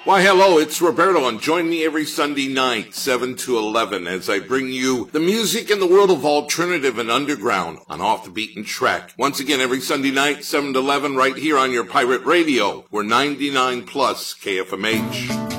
Why, hello, it's Roberto, and join me every Sunday night, 7 to 11, as I bring you the music in the world of alternative and underground on Off the Beaten Track. Once again, every Sunday night, 7 to 11, right here on your pirate radio. We're 99 plus KFMH.